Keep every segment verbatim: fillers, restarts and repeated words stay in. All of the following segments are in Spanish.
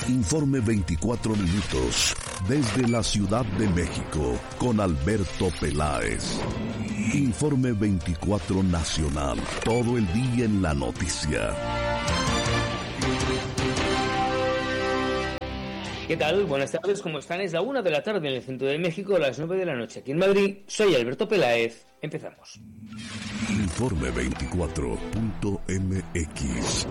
Informe veinticuatro minutos desde la Ciudad de México con Alberto Peláez. Informe veinticuatro Nacional, todo el día en la noticia. ¿Qué tal? Buenas tardes, ¿cómo están? Es la una de la tarde en el centro de México, las nueve de la noche aquí en Madrid. Soy Alberto Peláez. Empezamos. Informe veinticuatro punto eme equis.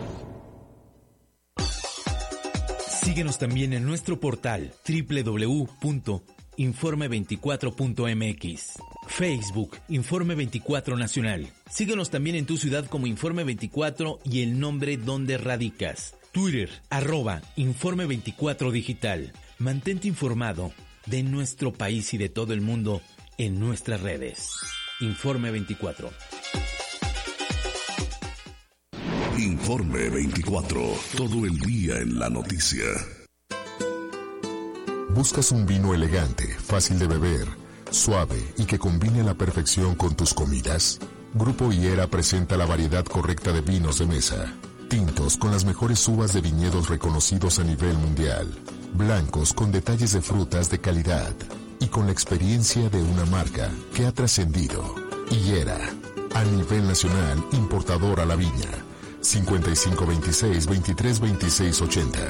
Síguenos también en nuestro portal doble u doble u doble u punto informe veinticuatro punto eme equis. Facebook, Informe veinticuatro Nacional. Síguenos también en tu ciudad como Informe veinticuatro y el nombre donde radicas. Twitter, arroba Informe veinticuatro Digital. Mantente informado de nuestro país y de todo el mundo en nuestras redes. Informe veinticuatro. Informe veinticuatro, todo el día en la noticia. ¿Buscas un vino elegante, fácil de beber, suave y que combine a la perfección con tus comidas? Grupo Higuera presenta la variedad correcta de vinos de mesa. Tintos con las mejores uvas de viñedos reconocidos a nivel mundial. Blancos con detalles de frutas de calidad. Y con la experiencia de una marca que ha trascendido. Higuera, a nivel nacional, importador a la viña. cincuenta y cinco veintiséis veintitrés veintiséis ochenta.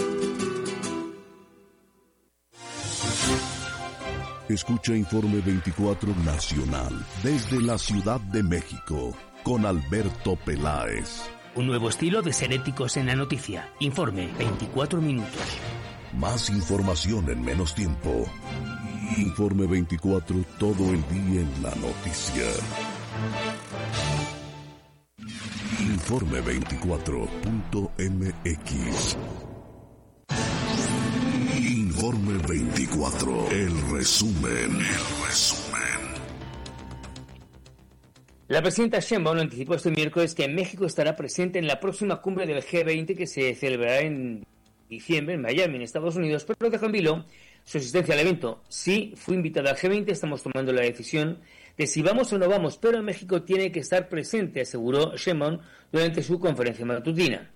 Escucha Informe veinticuatro Nacional desde la Ciudad de México con Alberto Peláez. Un nuevo estilo de ser éticos en la noticia. Informe veinticuatro minutos. Más información en menos tiempo. Informe veinticuatro, todo el día en la noticia. Informe veinticuatro punto eme equis. Informe veinticuatro, el resumen, el resumen. La presidenta Sheinbaum anticipó este miércoles que México estará presente en la próxima cumbre del G veinte que se celebrará en diciembre en Miami, en Estados Unidos, pero dejó en vilo su asistencia al evento. Sí, fui invitada al G veinte, estamos tomando la decisión de si vamos o no vamos, pero México tiene que estar presente, aseguró Sheinbaum durante su conferencia matutina.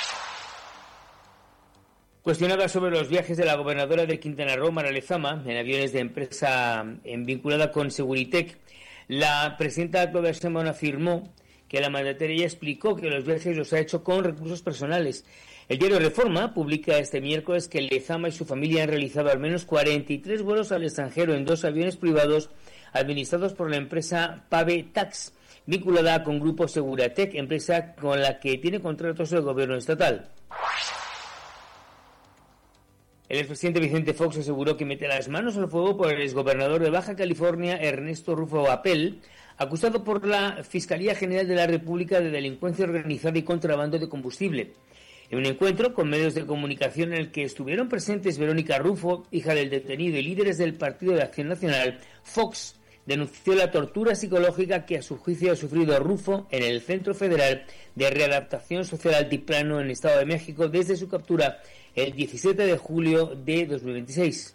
Cuestionada sobre los viajes de la gobernadora de Quintana Roo, Mara Lezama, en aviones de empresa en vinculada con Seguritech, la presidenta Claudia Sheinbaum afirmó que la mandataria explicó que los viajes los ha hecho con recursos personales. El diario Reforma publica este miércoles que Lezama y su familia han realizado al menos cuarenta y tres vuelos al extranjero en dos aviones privados administrados por la empresa Pave Tax, vinculada con Grupo Seguritech, empresa con la que tiene contratos el gobierno estatal. El expresidente Vicente Fox aseguró que mete las manos al fuego por el exgobernador de Baja California, Ernesto Rufo Apel, acusado por la Fiscalía General de la República de delincuencia organizada y contrabando de combustible. En un encuentro con medios de comunicación en el que estuvieron presentes Verónica Rufo, hija del detenido, y líderes del Partido de Acción Nacional, Fox denunció la tortura psicológica que a su juicio ha sufrido Rufo en el Centro Federal de Readaptación Social Altiplano en el Estado de México desde su captura el diecisiete de julio de dos mil veintiséis.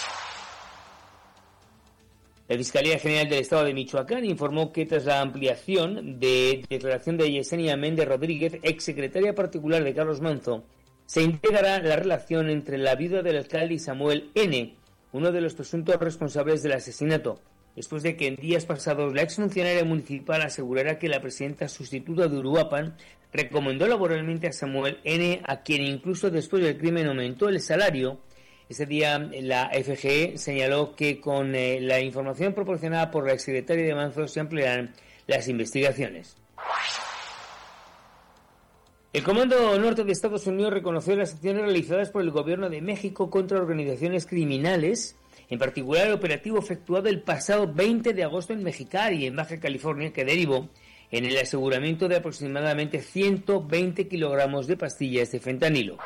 La Fiscalía General del Estado de Michoacán informó que tras la ampliación de declaración de Yesenia Méndez Rodríguez, exsecretaria particular de Carlos Manzo, se integrará la relación entre la viuda del alcalde y Samuel N., uno de los presuntos responsables del asesinato, después de que en días pasados la exfuncionaria municipal asegurara que la presidenta sustituta de Uruapan recomendó laboralmente a Samuel N., a quien incluso después del crimen aumentó el salario. Ese día la F G E señaló que con eh, la información proporcionada por la exsecretaria de Manzo se ampliarán las investigaciones. El Comando Norte de Estados Unidos reconoció las acciones realizadas por el Gobierno de México contra organizaciones criminales, en particular el operativo efectuado el pasado veinte de agosto en Mexicali, en Baja California, que derivó en el aseguramiento de aproximadamente ciento veinte kilogramos de pastillas de fentanilo.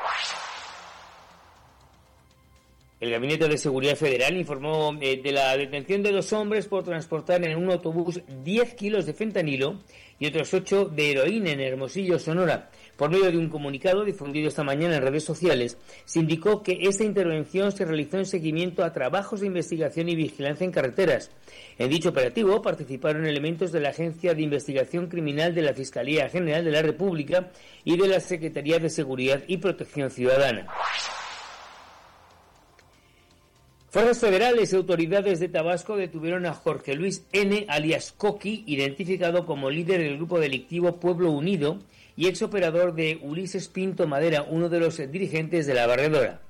El Gabinete de Seguridad Federal informó eh, de la detención de dos hombres por transportar en un autobús diez kilos de fentanilo y otros ocho de heroína en Hermosillo, Sonora. Por medio de un comunicado difundido esta mañana en redes sociales, se indicó que esta intervención se realizó en seguimiento a trabajos de investigación y vigilancia en carreteras. En dicho operativo participaron elementos de la Agencia de Investigación Criminal de la Fiscalía General de la República y de la Secretaría de Seguridad y Protección Ciudadana. Fuerzas federales y autoridades de Tabasco detuvieron a Jorge Luis N., alias Coqui, identificado como líder del grupo delictivo Pueblo Unido y exoperador de Ulises Pinto Madera, uno de los dirigentes de la barredora.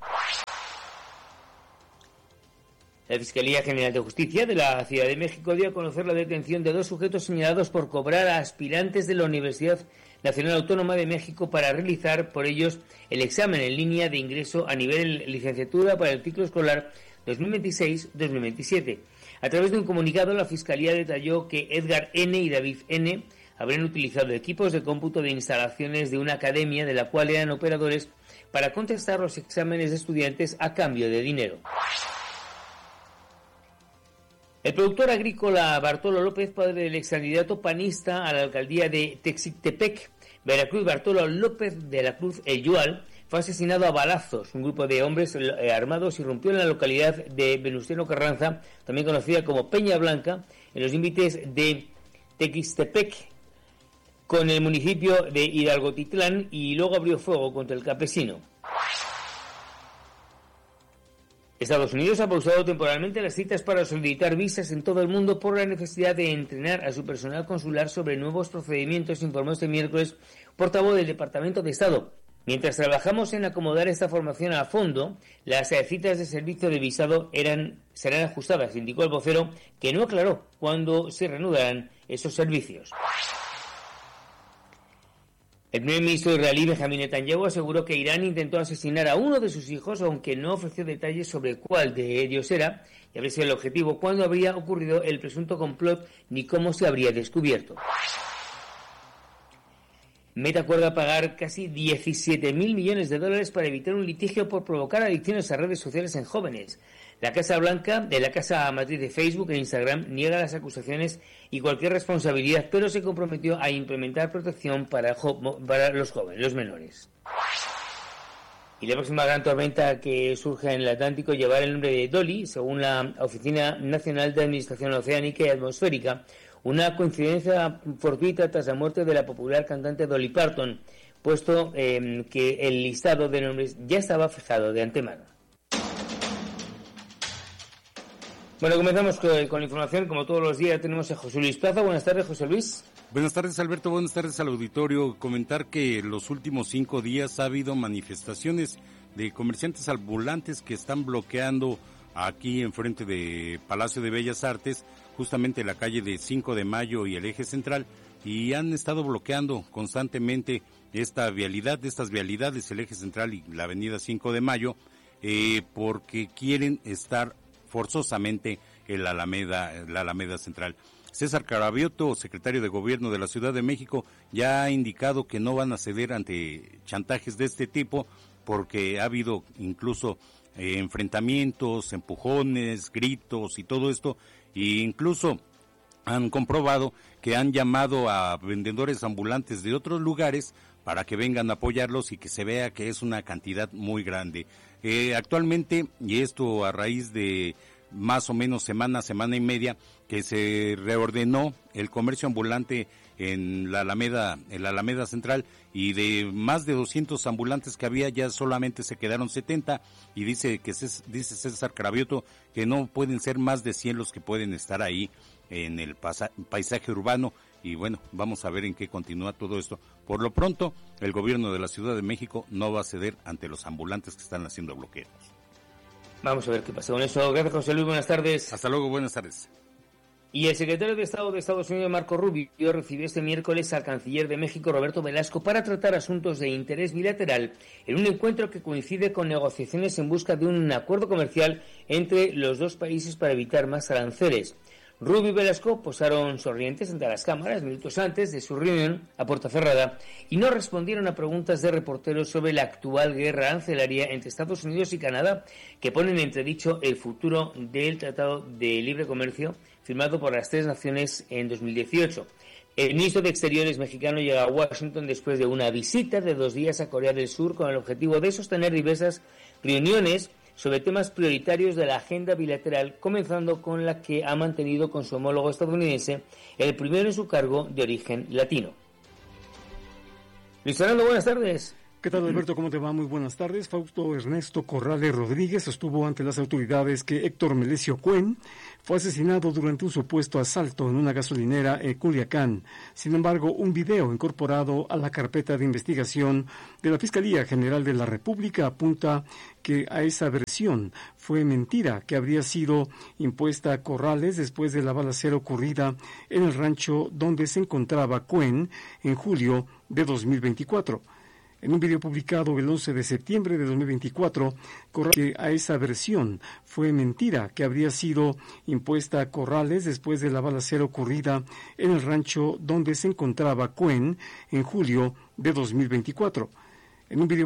La Fiscalía General de Justicia de la Ciudad de México dio a conocer la detención de dos sujetos señalados por cobrar a aspirantes de la Universidad Nacional Autónoma de México para realizar por ellos el examen en línea de ingreso a nivel licenciatura para el ciclo escolar dos mil veintiséis dos mil veintisiete. A través de un comunicado, la Fiscalía detalló que Edgar N. y David N. habrían utilizado equipos de cómputo de instalaciones de una academia de la cual eran operadores para contestar los exámenes de estudiantes a cambio de dinero. El productor agrícola Bartolo López, padre del excandidato panista a la alcaldía de Texitepec, Veracruz, Bartolo López de la Cruz El Yual, fue asesinado a balazos. Un grupo de hombres armados irrumpió en la localidad de Venustiano Carranza, también conocida como Peña Blanca, en los límites de Texitepec, con el municipio de Hidalgotitlán, y luego abrió fuego contra el campesino. Estados Unidos ha pausado temporalmente las citas para solicitar visas en todo el mundo por la necesidad de entrenar a su personal consular sobre nuevos procedimientos, informó este miércoles portavoz del Departamento de Estado. Mientras trabajamos en acomodar esta formación a fondo, las citas de servicio de visado eran, serán ajustadas, indicó el vocero, que no aclaró cuándo se reanudarán esos servicios. El primer ministro israelí Benjamín Netanyahu aseguró que Irán intentó asesinar a uno de sus hijos, aunque no ofreció detalles sobre cuál de ellos era y habría sido el objetivo, cuándo habría ocurrido el presunto complot ni cómo se habría descubierto. Meta acuerda pagar casi diecisiete mil millones de dólares para evitar un litigio por provocar adicciones a redes sociales en jóvenes. La Casa Blanca, de la casa matriz de Facebook e Instagram, niega las acusaciones y cualquier responsabilidad, pero se comprometió a implementar protección para, jo- para los jóvenes, los menores. Y la próxima gran tormenta que surge en el Atlántico llevará el nombre de Dolly, según la Oficina Nacional de Administración Oceánica y Atmosférica, una coincidencia fortuita tras la muerte de la popular cantante Dolly Parton, puesto eh, que el listado de nombres ya estaba fijado de antemano. Bueno, comenzamos con, con la información. Como todos los días tenemos a José Luis Plaza. Buenas tardes, José Luis. Buenas tardes, Alberto. Buenas tardes al auditorio. Comentar que los últimos cinco días ha habido manifestaciones de comerciantes ambulantes que están bloqueando aquí enfrente de Palacio de Bellas Artes, justamente la calle de cinco de mayo y el eje central, y han estado bloqueando constantemente esta vialidad, estas vialidades, el eje central y la avenida cinco de mayo, eh, porque quieren estar forzosamente en la Alameda, la Alameda Central. César Cravioto, secretario de Gobierno de la Ciudad de México, ya ha indicado que no van a ceder ante chantajes de este tipo, porque ha habido incluso eh, enfrentamientos, empujones, gritos y todo esto, e incluso han comprobado que han llamado a vendedores ambulantes de otros lugares para que vengan a apoyarlos y que se vea que es una cantidad muy grande. Eh, actualmente, y esto a raíz de más o menos semana, semana y media, que se reordenó el comercio ambulante en la Alameda, en la Alameda Central, y de más de doscientos ambulantes que había, ya solamente se quedaron setenta, y dice que dice César Cravioto que no pueden ser más de cien los que pueden estar ahí en el pasa, paisaje urbano. Y bueno, vamos a ver en qué continúa todo esto. Por lo pronto, el gobierno de la Ciudad de México no va a ceder ante los ambulantes que están haciendo bloqueos. Vamos a ver qué pasa con eso. Gracias, José Luis. Buenas tardes. Hasta luego, buenas tardes. Y el secretario de Estado de Estados Unidos, Marco Rubio, recibió este miércoles al canciller de México, Roberto Velasco, para tratar asuntos de interés bilateral en un encuentro que coincide con negociaciones en busca de un acuerdo comercial entre los dos países para evitar más aranceles. Rubio y Velasco posaron sonrientes ante las cámaras minutos antes de su reunión a puerta cerrada y no respondieron a preguntas de reporteros sobre la actual guerra arancelaria entre Estados Unidos y Canadá, que ponen en entredicho el futuro del Tratado de Libre Comercio firmado por las tres naciones en dos mil dieciocho. El ministro de Exteriores mexicano llega a Washington después de una visita de dos días a Corea del Sur con el objetivo de sostener diversas reuniones sobre temas prioritarios de la agenda bilateral, comenzando con la que ha mantenido con su homólogo estadounidense, el primero en su cargo de origen latino. Luis Fernando, buenas tardes. ¿Qué tal, Alberto? ¿Cómo te va? Muy buenas tardes. Fausto Ernesto Corrales Rodríguez sostuvo ante las autoridades que Héctor Melesio Cuen fue asesinado durante un supuesto asalto en una gasolinera en Culiacán. Sin embargo, un video incorporado a la carpeta de investigación de la Fiscalía General de la República apunta que a esa versión fue mentira, que habría sido impuesta a Corrales después de la balacera ocurrida en el rancho donde se encontraba Cuen en julio de dos mil veinticuatro. En un video publicado el once de septiembre de dos mil veinticuatro, que a esa versión fue mentira, que habría sido impuesta a Corrales después de la balacera ocurrida en el rancho donde se encontraba Cuen en julio de dos mil veinticuatro. En un video